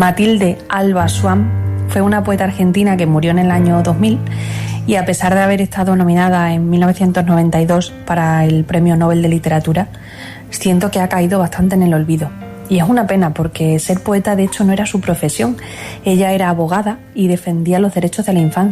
Matilde Alba Swan fue una poeta argentina que murió en el año 2000 y a pesar de haber estado nominada en 1992 para el Premio Nobel de Literatura, siento que ha caído bastante en el olvido. Y es una pena porque ser poeta de hecho no era su profesión. Ella era abogada y defendía los derechos de la infancia.